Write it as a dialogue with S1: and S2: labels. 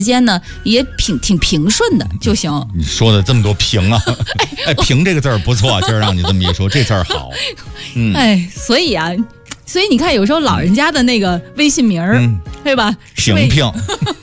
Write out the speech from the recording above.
S1: 间呢也挺平顺的就行。
S2: 你说的这么多平啊，哎，平这个字儿不错，今儿让你这么一说，这字儿好。
S1: 所以你看，有时候老人家的那个微信名儿，对吧？
S2: 平平。